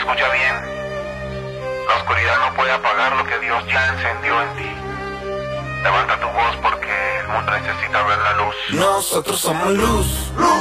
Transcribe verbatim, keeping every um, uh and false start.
escucha bien. La oscuridad no puede apagar lo que Dios ya encendió en ti. Levanta tu voz porque el mundo necesita ver la luz. Nosotros somos luz.